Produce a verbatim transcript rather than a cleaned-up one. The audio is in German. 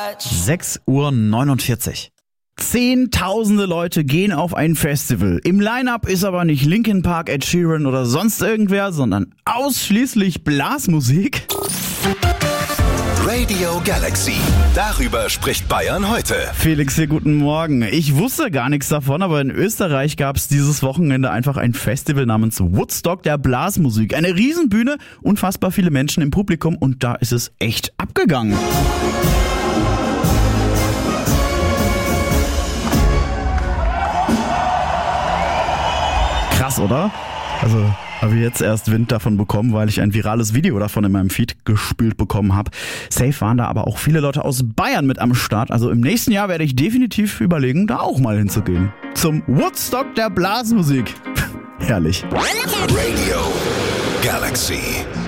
sechs Uhr neunundvierzig. Zehntausende Leute gehen auf ein Festival. Im Line-Up ist aber nicht Linkin Park, Ed Sheeran oder sonst irgendwer, sondern ausschließlich Blasmusik. Radio Galaxy. Darüber spricht Bayern heute. Felix hier, guten Morgen. Ich wusste gar nichts davon, aber in Österreich gab es dieses Wochenende einfach ein Festival namens Woodstock der Blasmusik. Eine Riesenbühne, unfassbar viele Menschen im Publikum und da ist es echt abgegangen. Krass, oder? Also habe ich jetzt erst Wind davon bekommen, weil ich ein virales Video davon in meinem Feed gespült bekommen habe. Safe waren da aber auch viele Leute aus Bayern mit am Start. Also im nächsten Jahr werde ich definitiv überlegen, da auch mal hinzugehen. Zum Woodstock der Blasmusik. Herrlich. Radio Galaxy.